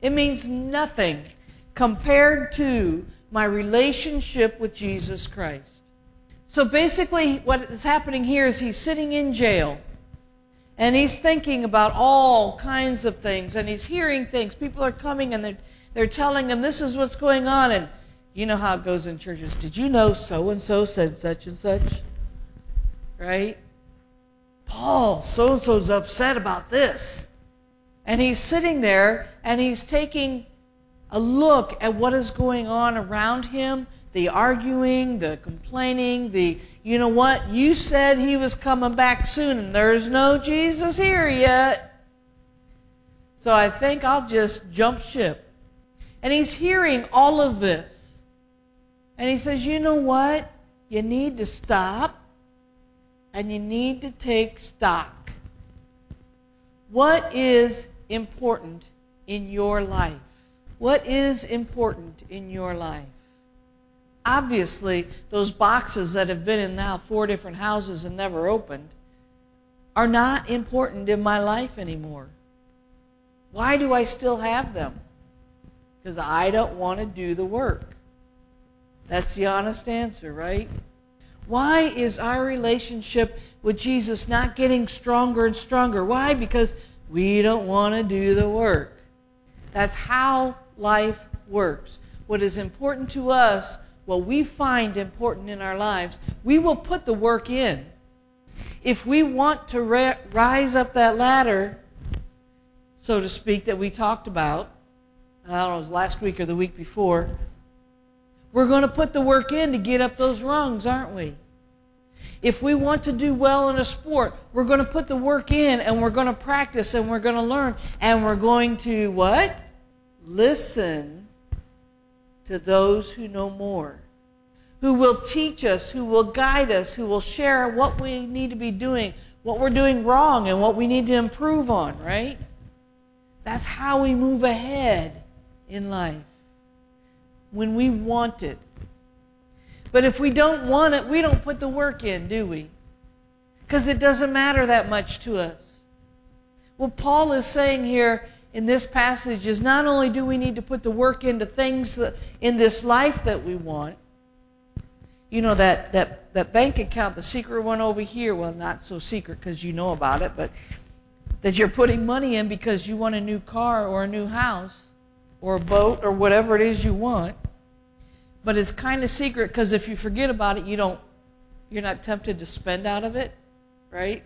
It means nothing compared to my relationship with Jesus Christ. So basically what is happening here is he's sitting in jail. And he's thinking about all kinds of things. And he's hearing things. People are coming and they're telling him this is what's going on. And you know how it goes in churches. Did you know so-and-so said such and such? Right? Paul, so-and-so's upset about this. And he's sitting there and he's taking a look at what is going on around him. The arguing, the complaining, you know what? You said he was coming back soon and there's no Jesus here yet. So I think I'll just jump ship. And he's hearing all of this. And he says, you know what? You need to stop and you need to take stock. What is important in your life? What is important in your life? Obviously, those boxes that have been in now 4 different houses and never opened are not important in my life anymore. Why do I still have them? Because I don't want to do the work. That's the honest answer, right? Why is our relationship with Jesus not getting stronger and stronger? Why? Because we don't want to do the work. That's how life works. What is important to us, what we find important in our lives, we will put the work in. If we want to rise up that ladder, so to speak, that we talked about, I don't know, it was last week or the week before, we're going to put the work in to get up those rungs, aren't we? If we want to do well in a sport, we're going to put the work in and we're going to practice and we're going to learn and we're going to what? Listen to those who know more, who will teach us, who will guide us, who will share what we need to be doing, what we're doing wrong and what we need to improve on, right? That's how we move ahead in life, when we want it. But if we don't want it, we don't put the work in, do we? Because it doesn't matter that much to us. What Paul is saying here in this passage is not only do we need to put the work into things in this life that we want, you know, that bank account, the secret one over here, well, not so secret because you know about it, but that you're putting money in because you want a new car or a new house or a boat or whatever it is you want. But it's kind of secret because if you forget about it, you're not tempted to spend out of it, right?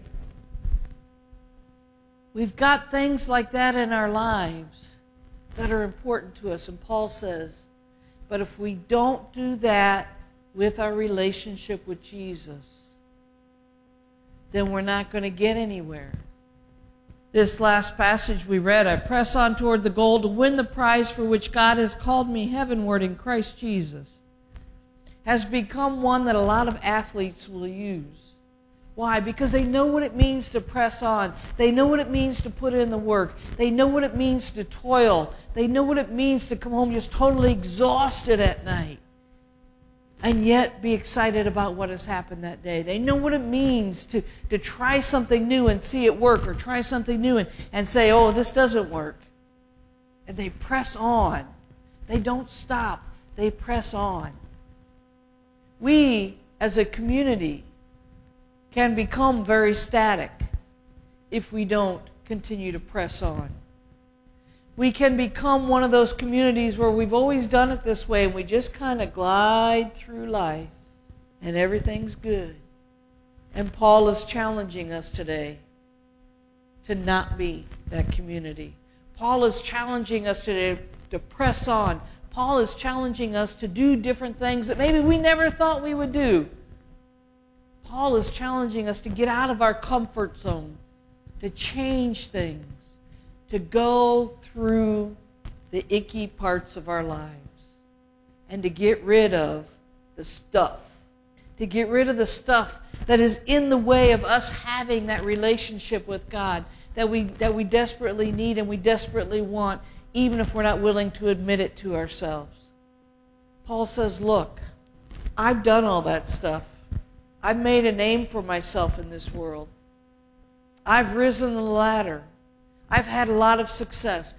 We've got things like that in our lives that are important to us. And Paul says, but if we don't do that with our relationship with Jesus, then we're not going to get anywhere. This last passage we read, I press on toward the goal to win the prize for which God has called me heavenward in Christ Jesus, has become one that a lot of athletes will use. Why? Because they know what it means to press on. They know what it means to put in the work. They know what it means to toil. They know what it means to come home just totally exhausted at night and yet be excited about what has happened that day. They know what it means to try something new and see it work, or try something new and say, oh, this doesn't work. And they press on. They don't stop. They press on. We, as a community, can become very static if we don't continue to press on. We can become one of those communities where we've always done it this way and we just kind of glide through life and everything's good. And Paul is challenging us today to not be that community. Paul is challenging us today to press on. Paul is challenging us to do different things that maybe we never thought we would do. Paul is challenging us to get out of our comfort zone, to change things, to go through the icky parts of our lives, and to get rid of the stuff. To get rid of the stuff that is in the way of us having that relationship with God that we desperately need and we desperately want, even if we're not willing to admit it to ourselves. Paul says, look, I've done all that stuff. I've made a name for myself in this world. I've risen the ladder. I've had a lot of success.